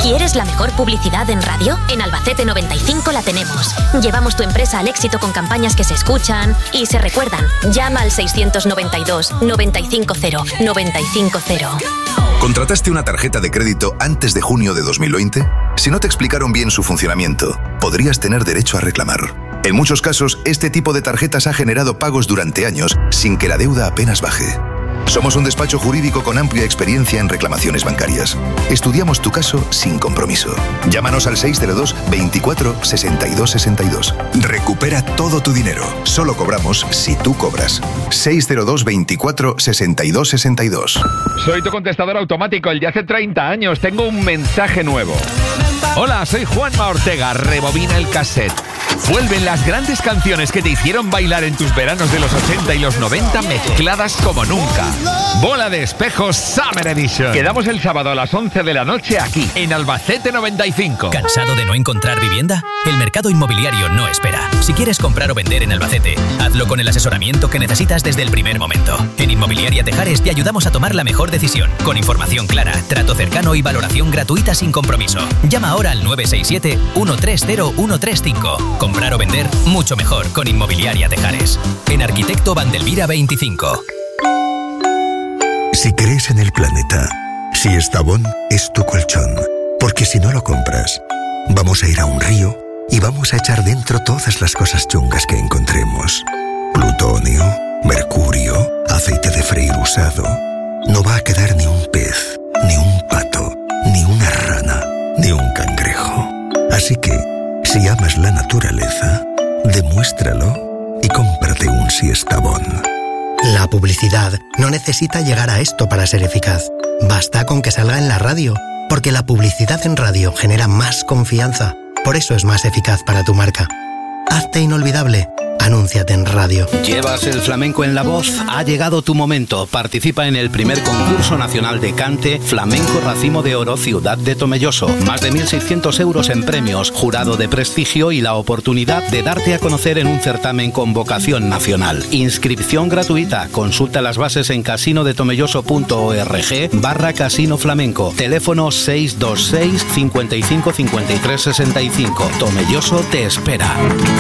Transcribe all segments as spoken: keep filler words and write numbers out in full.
¿Quieres la mejor publicidad en radio? En Albacete noventa y cinco la tenemos. Llevamos tu empresa al éxito con campañas que se escuchan y se recuerdan. Llama al seiscientos noventa y dos, noventa y cinco cero, noventa y cinco cero. ¿Contrataste una tarjeta de crédito antes de junio de dos mil veinte? Si no te explicaron bien su funcionamiento, podrías tener derecho a reclamar. En muchos casos, este tipo de tarjetas ha generado pagos durante años sin que la deuda apenas baje. Somos un despacho jurídico con amplia experiencia en reclamaciones bancarias. Estudiamos tu caso sin compromiso. Llámanos al seis cero dos, veinticuatro, sesenta y dos sesenta y dos. Recupera todo tu dinero. Solo cobramos si tú cobras. seis cero dos, veinticuatro, sesenta y dos sesenta y dos. Soy tu contestador automático, el de hace treinta años. Tengo un mensaje nuevo. Hola, soy Juanma Ortega. Rebobina el cassette. Vuelven las grandes canciones que te hicieron bailar en tus veranos de los ochenta y los noventa mezcladas como nunca. Bola de Espejos Summer Edition. Quedamos el sábado a las once de la noche aquí, en Albacete noventa y cinco. ¿Cansado de no encontrar vivienda? El mercado inmobiliario no espera. Si quieres comprar o vender en Albacete, hazlo con el asesoramiento que necesitas desde el primer momento. En Inmobiliaria Tejares te ayudamos a tomar la mejor decisión, con información clara, trato cercano y valoración gratuita sin compromiso. Llama ahora al nueve seis siete, uno tres cero, uno tres cinco. Comprar o vender, mucho mejor con Inmobiliaria Tejares. En Arquitecto Vandelvira veinticinco. Si crees en el planeta, si Estavón es tu colchón, porque si no lo compras, vamos a ir a un río y vamos a echar dentro todas las cosas chungas que encontremos. Plutonio, mercurio, aceite de freír usado. No va a quedar ni un pez, ni un pato, ni una rana, ni un cangrejo. Así que, si amas la naturaleza, demuéstralo y cómprate un Siestabón. La publicidad no necesita llegar a esto para ser eficaz. Basta con que salga en la radio, porque la publicidad en radio genera más confianza. Por eso es más eficaz para tu marca. Hazte inolvidable. Anúnciate en radio. ¿Llevas el flamenco en la voz? Ha llegado tu momento. Participa en el primer concurso nacional de cante Flamenco Racimo de Oro Ciudad de Tomelloso. Más de mil seiscientos euros en premios, jurado de prestigio y la oportunidad de darte a conocer en un certamen con vocación nacional. Inscripción gratuita. Consulta las bases en casinodetomelloso.org barra casino flamenco. Teléfono seis dos seis, cincuenta y cinco, cincuenta y tres, sesenta y cinco. Tomelloso te espera.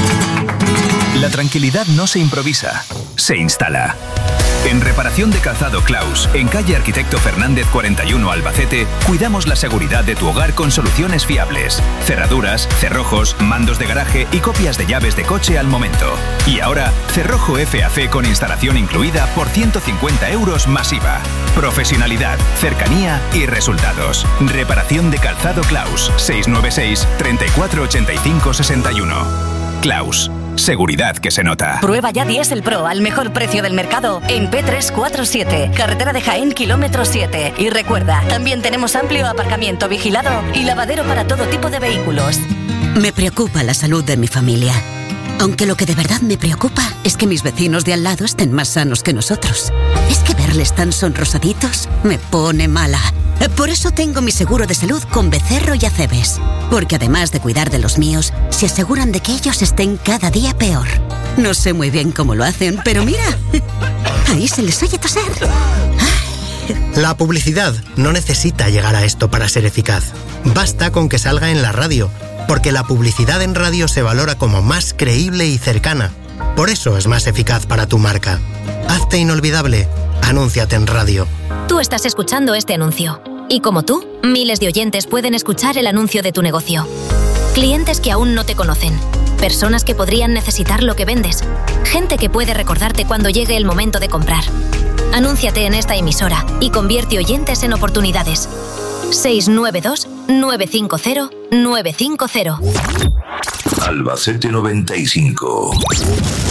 La tranquilidad no se improvisa, se instala. En Reparación de Calzado Klaus, en calle Arquitecto Fernández cuarenta y uno Albacete, cuidamos la seguridad de tu hogar con soluciones fiables. Cerraduras, cerrojos, mandos de garaje y copias de llaves de coche al momento. Y ahora, cerrojo F A C con instalación incluida por ciento cincuenta euros masiva. Profesionalidad, cercanía y resultados. Reparación de Calzado Klaus, seis nueve seis, treinta y cuatro ochenta y cinco sesenta y uno. Klaus. Seguridad que se nota. Prueba ya Diesel Pro al mejor precio del mercado en P trescientos cuarenta y siete, carretera de Jaén, kilómetro siete. Y recuerda, también tenemos amplio aparcamiento vigilado y lavadero para todo tipo de vehículos. Me preocupa la salud de mi familia. Aunque lo que de verdad me preocupa es que mis vecinos de al lado estén más sanos que nosotros. Es que verles tan sonrosaditos me pone mala. Por eso tengo mi seguro de salud con Becerro y Acebes. Porque además de cuidar de los míos, se aseguran de que ellos estén cada día peor. No sé muy bien cómo lo hacen, pero mira, ahí se les oye toser. La publicidad no necesita llegar a esto para ser eficaz. Basta con que salga en la radio, porque la publicidad en radio se valora como más creíble y cercana. Por eso es más eficaz para tu marca. Hazte inolvidable. Anúnciate en radio. Tú estás escuchando este anuncio. Y como tú, miles de oyentes pueden escuchar el anuncio de tu negocio. Clientes que aún no te conocen. Personas que podrían necesitar lo que vendes. Gente que puede recordarte cuando llegue el momento de comprar. Anúnciate en esta emisora y convierte oyentes en oportunidades. seis nueve dos, nueve cinco cero, nueve cinco cero. Albacete noventa y cinco.